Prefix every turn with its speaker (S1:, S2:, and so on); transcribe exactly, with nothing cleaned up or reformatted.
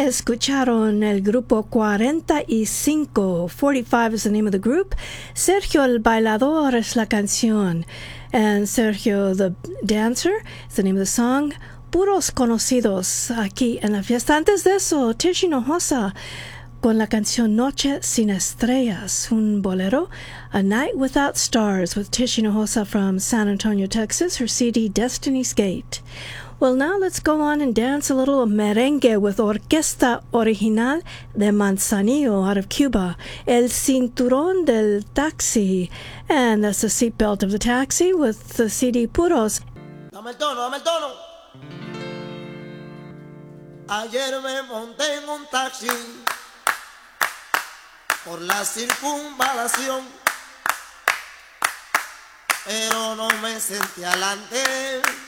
S1: Escucharon el grupo cuarenta y cinco. forty-five is the name of the group. Sergio el Bailador es la canción. And Sergio the Dancer is the name of the song. Puros conocidos aquí en la fiesta. Antes de eso, Tish Hinojosa con la canción Noche sin Estrellas, un bolero, A Night Without Stars, with Tish Hinojosa from San Antonio, Texas, her C D Destiny's Gate. Well, now let's go on and dance a little merengue with Orquesta Original de Manzanillo out of Cuba, El Cinturón del Taxi, and that's the seatbelt of the taxi with the C D Puros.
S2: Dame el tono, dame el tono. Ayer me monté en un taxi por la circunvalación, pero no me senté adelante.